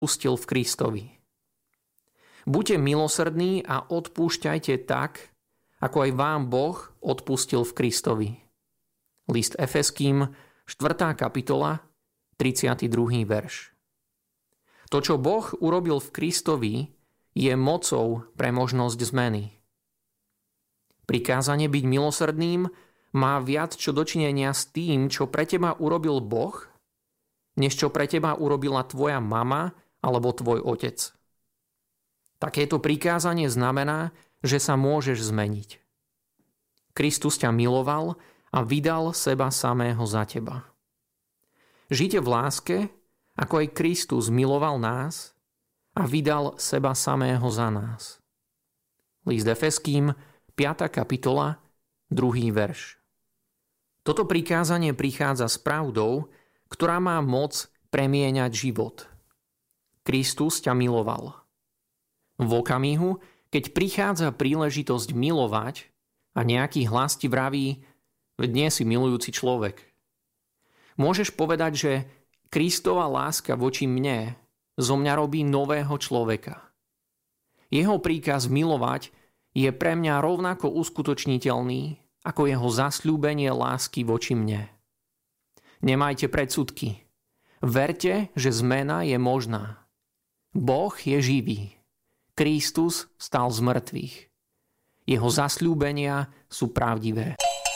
odpustil v Kristovi. Buďte milosrdní a odpúšťajte tak, ako aj vám Boh odpustil v Kristovi. List Efeským, 4. kapitola, 32. verš. To, čo Boh urobil v Kristovi, je mocou pre možnosť zmeny. Prikázanie byť milosrdným má viac čo dočinenia s tým, čo pre teba urobil Boh, než čo pre teba urobila tvoja mama alebo tvoj otec. Takéto prikázanie znamená, že sa môžeš zmeniť. Kristus ťa miloval a vydal seba samého za teba. Žite v láske, ako aj Kristus miloval nás a vydal seba samého za nás. List Efeským, 5. kapitola, 2. verš. Toto prikázanie prichádza s pravdou, ktorá má moc premieňať život. Kristus ťa miloval. V okamihu, keď prichádza príležitosť milovať a nejaký hlas ti vraví, veď nie si milujúci človek. Môžeš povedať, že Kristova láska voči mne zo mňa robí nového človeka. Jeho príkaz milovať je pre mňa rovnako uskutočniteľný ako jeho zasľúbenie lásky voči mne. Nemajte predsudky. Verte, že zmena je možná. Boh je živý. Kristus vstal z mŕtvych. Jeho zasľúbenia sú pravdivé.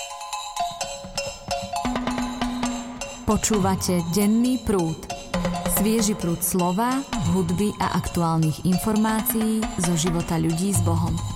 Počúvate Denný prúd. Svieži prúd slova, hudby a aktuálnych informácií zo života ľudí s Bohom.